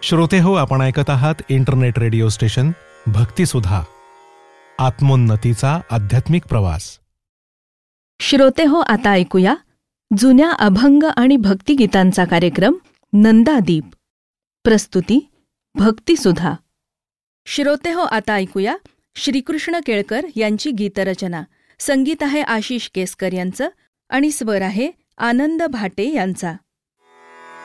श्रोते हो, आपण ऐकत आहात इंटरनेट रेडिओ स्टेशन भक्तिसुधा, आत्मोन्नतीचा आध्यात्मिक प्रवास. श्रोते हो, आता ऐकूया जुन्या अभंग आणि भक्तिगीतांचा कार्यक्रम नंदादीप. प्रस्तुती भक्तिसुधा. श्रोते हो, आता ऐकूया श्रीकृष्ण केळकर यांची गीतरचना. संगीत आहे आशिष केसकर यांचं आणि स्वर आहे आनंद भाटे यांचा.